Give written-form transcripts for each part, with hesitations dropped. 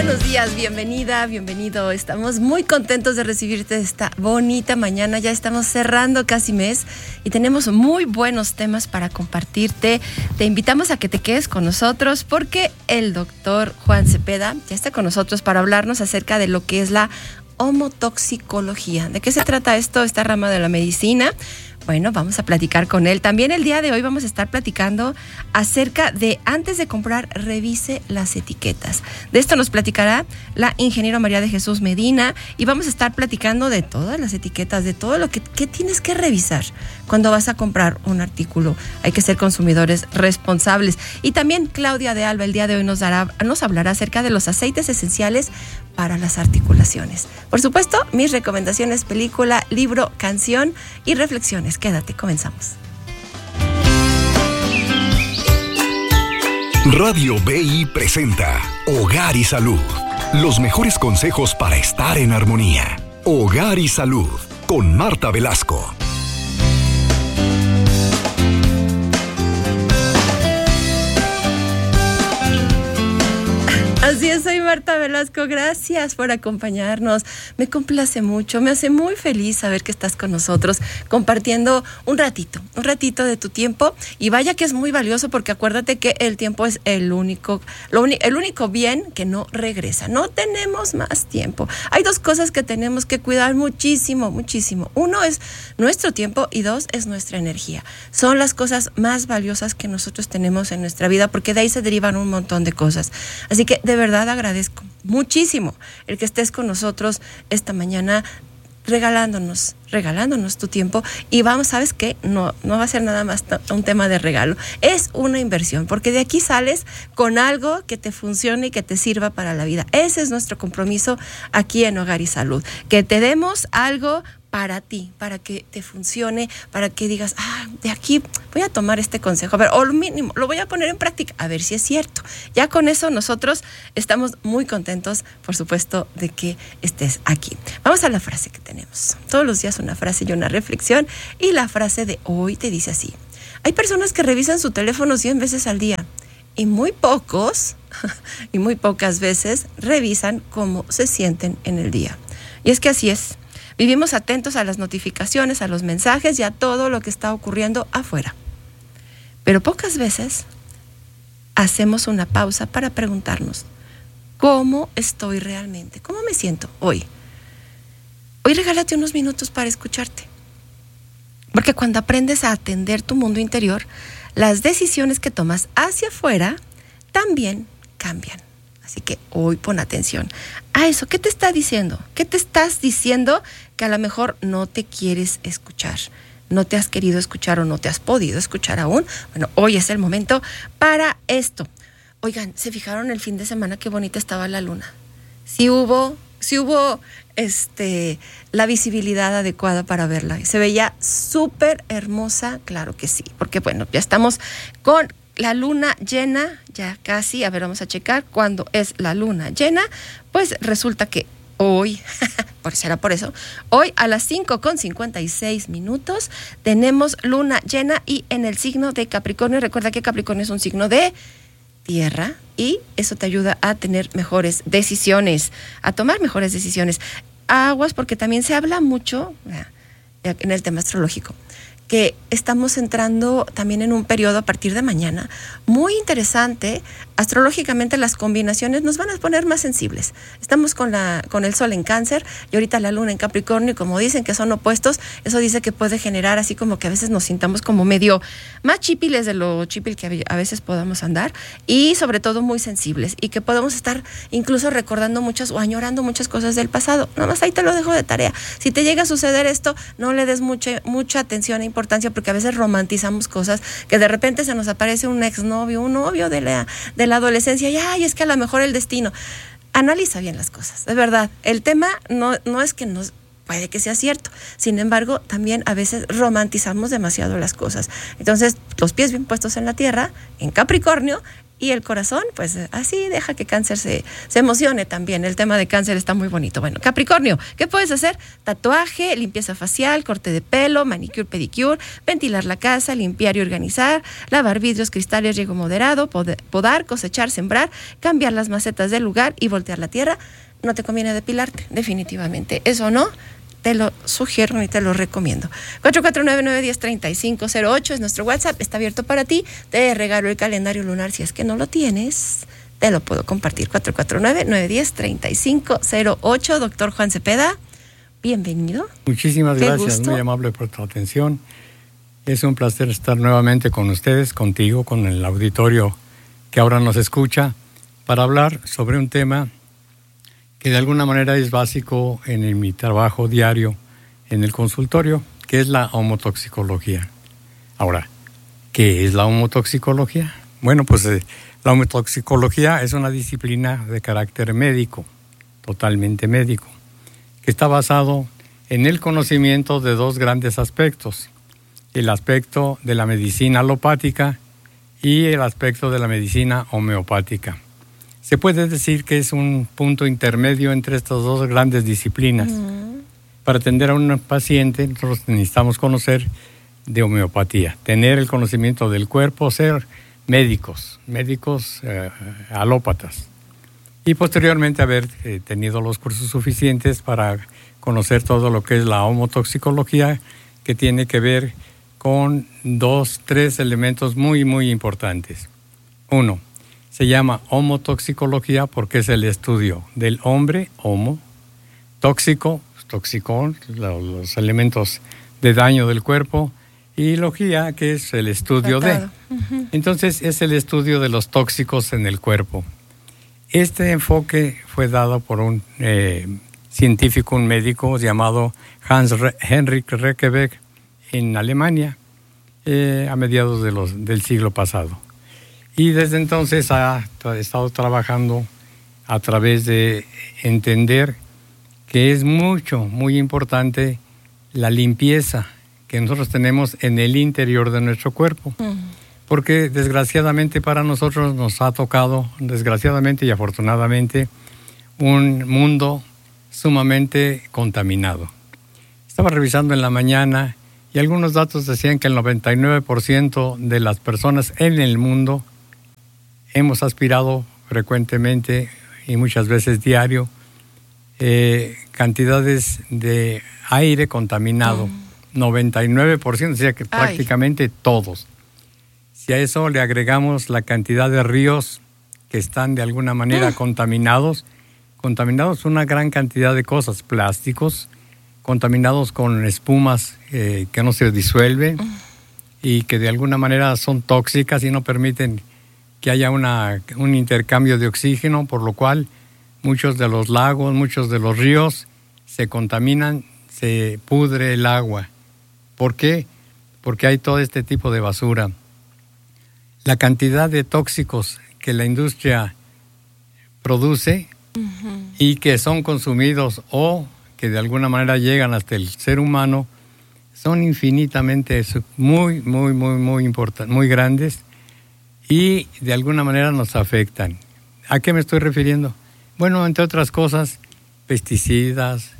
Buenos días, bienvenida, bienvenido. Estamos muy contentos de recibirte esta bonita mañana. Ya estamos cerrando casi mes y tenemos muy buenos temas para compartirte. Te invitamos a que te quedes con nosotros porque el doctor Juan Cepeda ya está con nosotros para hablarnos acerca de lo que es la homotoxicología. ¿De qué se trata esto, esta rama de la medicina? Bueno, vamos a platicar con él. También el día de hoy vamos a estar platicando acerca de, antes de comprar, revise las etiquetas. De esto nos platicará la ingeniera María de Jesús Medina y vamos a estar platicando de todas las etiquetas, de todo lo que tienes que revisar cuando vas a comprar un artículo. Hay que ser consumidores responsables. Y también Claudia de Alba el día de hoy nos hablará acerca de los aceites esenciales para las articulaciones. Por supuesto, mis recomendaciones, película, libro, canción y reflexiones. Quédate, comenzamos. Radio BI presenta Hogar y Salud. Los mejores consejos para estar en armonía. Hogar y Salud con Marta Velasco. Así es, soy Marta Velasco, gracias por acompañarnos, me complace mucho, me hace muy feliz saber que estás con nosotros compartiendo un ratito de tu tiempo y vaya que es muy valioso porque acuérdate que el tiempo es el único bien que no regresa, no tenemos más tiempo. Hay dos cosas que tenemos que cuidar muchísimo, uno es nuestro tiempo y dos es nuestra energía, son las cosas más valiosas que nosotros tenemos en nuestra vida porque de ahí se derivan un montón de cosas, así que de verdad agradezco muchísimo el que estés con nosotros esta mañana regalándonos tu tiempo y vamos, ¿sabes qué? No va a ser nada más un tema de regalo, es una inversión porque de aquí sales con algo que te funcione y que te sirva para la vida. Ese es nuestro compromiso aquí en Hogar y Salud, que te demos algo para ti, para que te funcione, para que digas, de aquí voy a tomar este consejo, a ver, o lo mínimo, lo voy a poner en práctica, a ver si es cierto. Ya con eso nosotros estamos muy contentos, por supuesto, de que estés aquí. Vamos a la frase que tenemos. Todos los días una frase y una reflexión, y la frase de hoy te dice así: hay personas que revisan su teléfono 100 veces al día, y muy pocas veces revisan cómo se sienten en el día. Y es que así es. Vivimos atentos a las notificaciones, a los mensajes y a todo lo que está ocurriendo afuera. Pero pocas veces hacemos una pausa para preguntarnos, ¿cómo estoy realmente? ¿Cómo me siento hoy? Hoy regálate unos minutos para escucharte. Porque cuando aprendes a atender tu mundo interior, las decisiones que tomas hacia afuera también cambian. Así que hoy pon atención a eso. ¿Qué te está diciendo? ¿Qué te estás diciendo que a lo mejor no te quieres escuchar? ¿No te has querido escuchar o no te has podido escuchar aún? Bueno, hoy es el momento para esto. Oigan, ¿se fijaron el fin de semana qué bonita estaba la luna? Sí hubo la visibilidad adecuada para verla. Se veía súper hermosa, claro que sí. Porque bueno, ya estamos con la luna llena, ya casi, a ver, vamos a checar cuándo es la luna llena. Pues resulta que hoy, hoy a las 5:56 tenemos luna llena y en el signo de Capricornio. Recuerda que Capricornio es un signo de tierra y eso te ayuda a tener mejores decisiones, a tomar mejores decisiones. Aguas, porque también se habla mucho en el tema astrológico que estamos entrando también en un periodo a partir de mañana muy interesante. Astrológicamente las combinaciones nos van a poner más sensibles. Estamos con el sol en Cáncer y ahorita la luna en Capricornio, y como dicen que son opuestos, eso dice que puede generar así como que a veces nos sintamos como medio más chípiles de lo chípil que a veces podamos andar, y sobre todo muy sensibles, y que podemos estar incluso recordando muchas o añorando muchas cosas del pasado. Nada más ahí te lo dejo de tarea. Si te llega a suceder esto, no le des mucha atención e importancia, porque a veces romantizamos cosas que de repente se nos aparece un exnovio, un novio de la adolescencia, y es que a lo mejor el destino. Analiza bien las cosas, de verdad. El tema no es que nos puede que sea cierto, sin embargo, también a veces romantizamos demasiado las cosas. Entonces, los pies bien puestos en la tierra, en Capricornio, Y el corazón, pues así deja que cáncer se emocione también. El tema de cáncer está muy bonito. Bueno, Capricornio, ¿qué puedes hacer? Tatuaje, limpieza facial, corte de pelo, manicure, pedicure, ventilar la casa, limpiar y organizar, lavar vidrios, cristales, riego moderado, podar, cosechar, sembrar, cambiar las macetas del lugar y voltear la tierra. No te conviene depilarte, definitivamente. Eso no, te lo sugiero y te lo recomiendo. 449-910-3508 es nuestro WhatsApp, está abierto para ti. Te regalo el calendario lunar, si es que no lo tienes, te lo puedo compartir. 449-910-3508. Doctor Juan Cepeda, bienvenido. Muchísimas gracias, muy amable por tu atención. Es un placer estar nuevamente con ustedes, contigo, con el auditorio que ahora nos escucha, para hablar sobre un tema que de alguna manera es básico en mi trabajo diario en el consultorio, que es la homotoxicología. Ahora, ¿qué es la homotoxicología? Bueno, pues la homotoxicología es una disciplina de carácter médico, totalmente médico, que está basado en el conocimiento de dos grandes aspectos: el aspecto de la medicina alopática y el aspecto de la medicina homeopática. Se puede decir que es un punto intermedio entre estas dos grandes disciplinas. Para atender a un paciente, nosotros necesitamos conocer de homeopatía, tener el conocimiento del cuerpo, ser médicos alópatas. Y posteriormente haber tenido los cursos suficientes para conocer todo lo que es la homotoxicología, que tiene que ver con 3 elementos muy, muy importantes. 1, se llama homotoxicología porque es el estudio del hombre, homo, tóxico, toxicón, los elementos de daño del cuerpo, y logía, que es el estudio de. Entonces, es el estudio de los tóxicos en el cuerpo. Este enfoque fue dado por un científico, un médico llamado Hans Henrik Rekebeck en Alemania, a mediados del siglo pasado. Y desde entonces ha estado trabajando a través de entender que es muy importante la limpieza que nosotros tenemos en el interior de nuestro cuerpo. Porque desgraciadamente para nosotros nos ha tocado, desgraciadamente y afortunadamente, un mundo sumamente contaminado. Estaba revisando en la mañana y algunos datos decían que el 99% de las personas en el mundo hemos aspirado frecuentemente y muchas veces diario cantidades de aire contaminado. 99%, o sea que prácticamente todos. Si a eso le agregamos la cantidad de ríos que están de alguna manera contaminados una gran cantidad de cosas, plásticos, contaminados con espumas que no se disuelven y que de alguna manera son tóxicas y no permiten que haya un intercambio de oxígeno, por lo cual muchos de los lagos, muchos de los ríos se contaminan, se pudre el agua. ¿Por qué? Porque hay todo este tipo de basura. La cantidad de tóxicos que la industria produce y que son consumidos o que de alguna manera llegan hasta el ser humano son infinitamente muy importantes, muy grandes, y de alguna manera nos afectan. ¿A qué me estoy refiriendo? Bueno, entre otras cosas, pesticidas,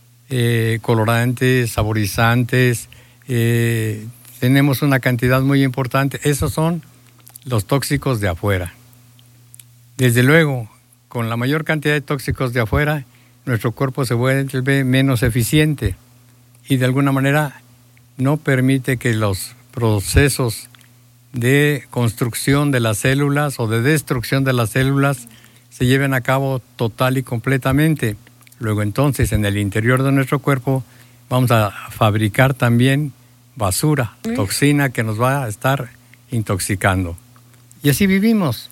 colorantes, saborizantes, tenemos una cantidad muy importante. Esos son los tóxicos de afuera. Desde luego, con la mayor cantidad de tóxicos de afuera, nuestro cuerpo se vuelve menos eficiente y de alguna manera no permite que los procesos de construcción de las células o de destrucción de las células se lleven a cabo total y completamente. Luego entonces en el interior de nuestro cuerpo vamos a fabricar también basura, toxina que nos va a estar intoxicando. Y así vivimos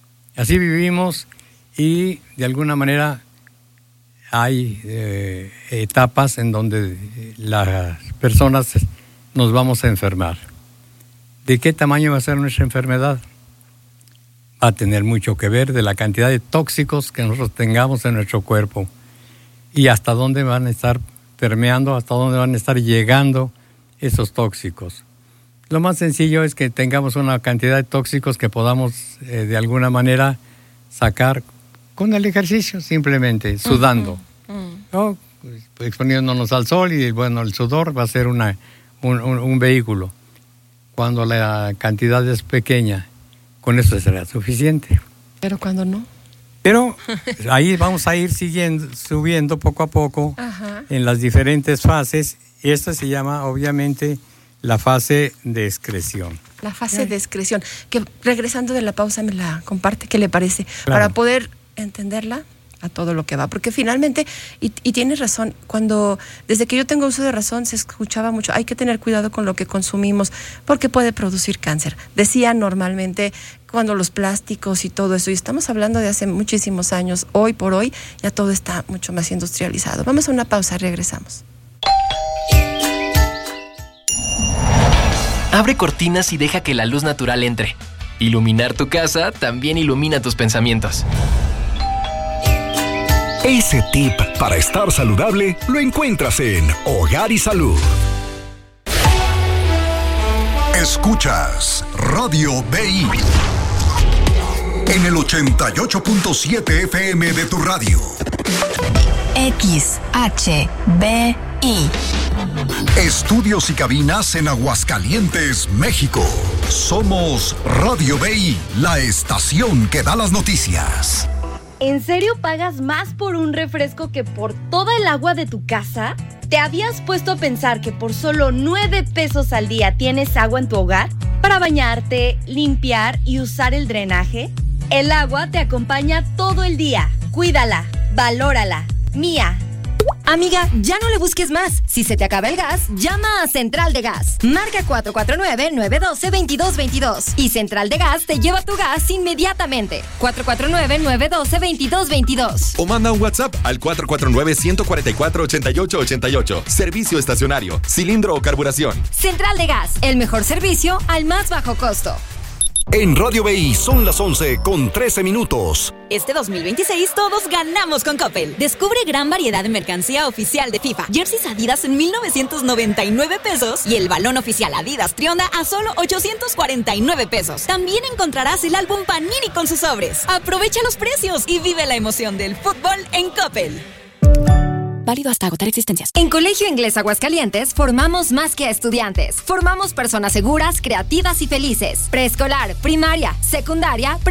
y de alguna manera hay etapas en donde las personas nos vamos a enfermar. ¿De qué tamaño va a ser nuestra enfermedad? Va a tener mucho que ver de la cantidad de tóxicos que nosotros tengamos en nuestro cuerpo y hasta dónde van a estar permeando, hasta dónde van a estar llegando esos tóxicos. Lo más sencillo es que tengamos una cantidad de tóxicos que podamos de alguna manera sacar con el ejercicio, simplemente sudando. ¿No? Exponiéndonos al sol y bueno, el sudor va a ser un vehículo. Cuando la cantidad es pequeña, con eso será suficiente. Pero cuando no. Pero ahí vamos a ir subiendo poco a poco en las diferentes fases. Esta se llama, obviamente, la fase de excreción. La fase de excreción, que regresando de la pausa me la comparte, ¿qué le parece? Claro. Para poder entenderla a todo lo que va, porque finalmente, y tienes razón, desde que yo tengo uso de razón se escuchaba mucho, hay que tener cuidado con lo que consumimos, porque puede producir cáncer. Decían normalmente cuando los plásticos y todo eso, y estamos hablando de hace muchísimos años, hoy por hoy ya todo está mucho más industrializado. Vamos a una pausa, regresamos. Abre cortinas y deja que la luz natural entre. Iluminar tu casa también ilumina tus pensamientos. Ese tip para estar saludable lo encuentras en Hogar y Salud. Escuchas Radio BI en el 88.7 FM de tu radio. XHBI. Estudios y cabinas en Aguascalientes, México. Somos Radio BI, la estación que da las noticias. ¿En serio pagas más por un refresco que por toda el agua de tu casa? ¿Te habías puesto a pensar que por solo 9 pesos al día tienes agua en tu hogar? Para bañarte, limpiar y usar el drenaje. El agua te acompaña todo el día. Cuídala, valórala. Mía. Amiga, ya no le busques más. Si se te acaba el gas, llama a Central de Gas. Marca 449-912-2222. Y Central de Gas te lleva tu gas inmediatamente. 449-912-2222. O manda un WhatsApp al 449-144-8888. Servicio estacionario, cilindro o carburación. Central de Gas, el mejor servicio al más bajo costo. En Radio BI son las 11:13. Este 2026 todos ganamos con Coppel. Descubre gran variedad de mercancía oficial de FIFA. Jerseys Adidas en 1,999 pesos y el balón oficial Adidas Trionda a solo 849 pesos. También encontrarás el álbum Panini con sus sobres. Aprovecha los precios y vive la emoción del fútbol en Coppel. Válido hasta agotar existencias. En Colegio Inglés Aguascalientes formamos más que a estudiantes. Formamos personas seguras, creativas y felices. Preescolar, primaria, secundaria,